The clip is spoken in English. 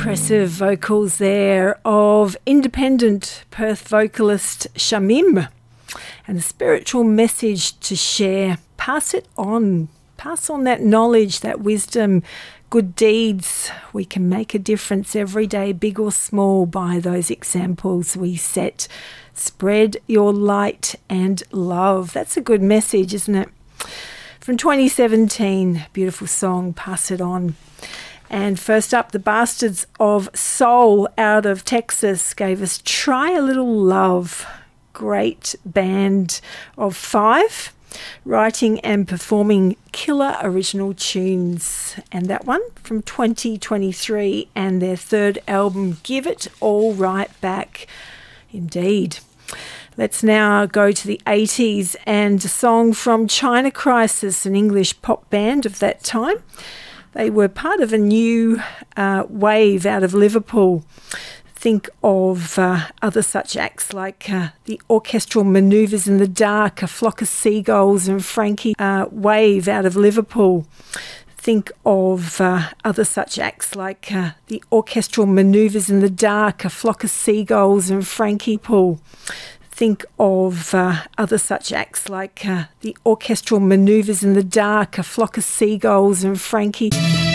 Impressive vocals there of independent Perth vocalist Shamim, and a spiritual message to share. Pass it on. Pass on that knowledge, that wisdom, good deeds. We can make a difference every day, big or small, by those examples we set. Spread your light and love. That's a good message, isn't it? From 2017, beautiful song, Pass It On. And first up, the Bastards of Soul out of Texas gave us Try a Little Love. Great band of 5, writing and performing killer original tunes. And that one from 2023 and their third album, Give It All Right Back. Indeed. Let's now go to the 80s and a song from China Crisis, an English pop band of that time. They were part of a new wave out of Liverpool. Think of other such acts like the Orchestral Manoeuvres in the Dark, A Flock of Seagulls and Frankie. Wave out of Liverpool. Think of other such acts like the Orchestral Manoeuvres in the Dark, A Flock of Seagulls and Frankie Pool. Think of other such acts like the Orchestral Manoeuvres in the Dark, A Flock of Seagulls and Frankie.